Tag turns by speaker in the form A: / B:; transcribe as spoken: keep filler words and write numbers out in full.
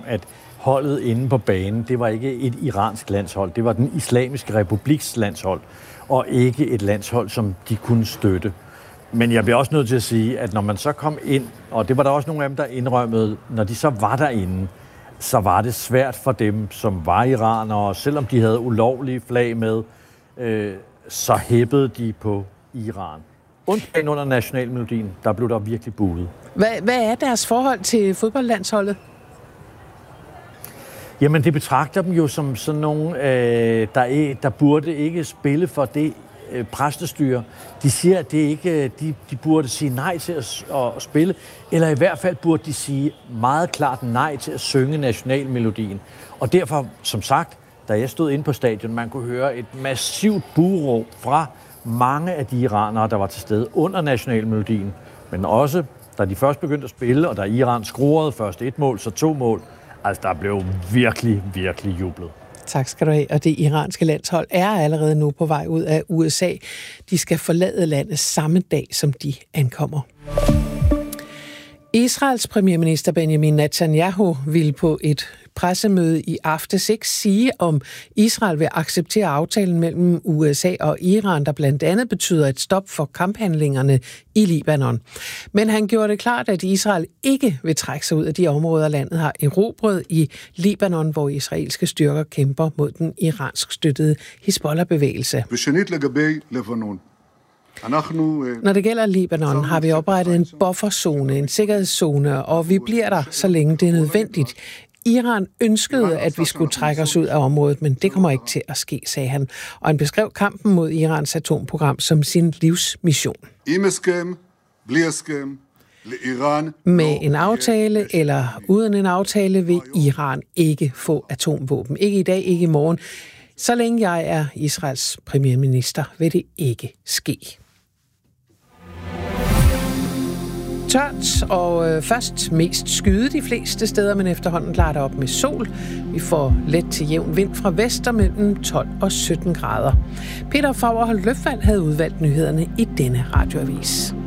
A: at holdet inde på banen, det var ikke et iransk landshold, det var den islamiske republiks landshold, og ikke et landshold, som de kunne støtte. Men jeg bliver også nødt til at sige, at når man så kom ind, og det var der også nogle af dem, der indrømmede, når de så var derinde, så var det svært for dem, som var iranere, selvom de havde ulovlige flag med, øh, så hæppede de på Iran. Undtagen under nationalmelodien, der blev der virkelig buet.
B: Hvad, hvad er deres forhold til fodboldlandsholdet?
A: Jamen, det betragter dem jo som sådan nogle, øh, der, er, der burde ikke spille for det øh, præstestyre. De siger, at det ikke, de, de burde sige nej til at, at spille, eller i hvert fald burde de sige meget klart nej til at synge nationalmelodien. Og derfor, som sagt, da jeg stod inde på stadion, man kunne høre et massivt bueråb fra mange af de iranere, der var til stede under nationalmelodien, men også, da de først begyndte at spille, og da Iran scorede først et mål, så to mål, altså der blev virkelig, virkelig jublet.
B: Tak skal du have. Og det iranske landshold er allerede nu på vej ud af U S A. De skal forlade landet samme dag, som de ankommer. Israels premierminister Benjamin Netanyahu vil på et pressemøde i aftes ikke sige, om Israel vil acceptere aftalen mellem U S A og Iran, der blandt andet betyder et stop for kamphandlingerne i Libanon. Men han gjorde det klart, at Israel ikke vil trække sig ud af de områder, landet har erobret i Libanon, hvor israelske styrker kæmper mod den iransk støttede Hizbollah-bevægelse. Når det gælder Libanon, har vi oprettet en bufferzone, en sikkerhedszone, og vi bliver der, så længe det er nødvendigt. Iran ønskede, at vi skulle trække os ud af området, men det kommer ikke til at ske, sagde han. Og han beskrev kampen mod Irans atomprogram som sin livsmission. Med en aftale eller uden en aftale vil Iran ikke få atomvåben. Ikke i dag, ikke i morgen. Så længe jeg er Israels premierminister, vil det ikke ske. Tørt og øh, først mest skyde de fleste steder, men efterhånden klarer det op med sol. Vi får let til jævn vind fra vest og mellem tolv og sytten grader. Peter Faurholt Løfvald havde udvalgt nyhederne i denne radioavis.